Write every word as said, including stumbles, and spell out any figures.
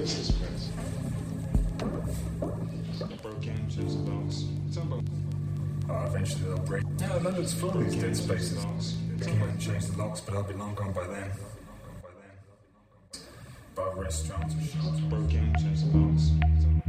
this place. Broke in, change the locks. It's about. Oh, eventually they'll break. Yeah, London's full of these dead spaces. They can change the locks, but I'll be long gone by then. Bar restaurants or shops. Broke in, change the locks.